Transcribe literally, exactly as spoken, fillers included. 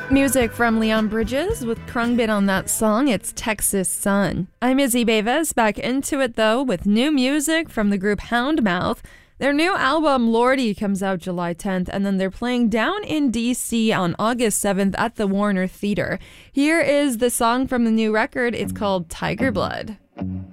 Music from Leon Bridges with Khruangbin on that song. It's Texas Sun. I'm Izzy Bevis, back into it though with new music from the group Houndmouth. Their new album Lordy comes out July tenth, and then they're playing down in D C on August seventh at the Warner Theater. Here is the song from the new record. It's called Tiger Blood.